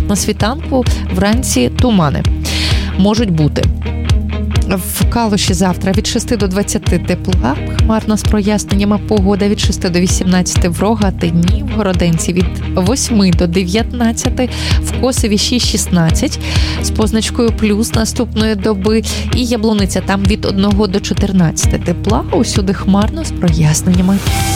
На світанку вранці тумани можуть бути. В Калуші завтра від 6 до 20 тепла, хмарно з проясненнями, погода від 6 до 18 в Рогатині, в Городенці від 8 до 19, в Косові 6-16 з позначкою плюс наступної доби, і Яблуниця там від 1 до 14 тепла, усюди хмарно з проясненнями.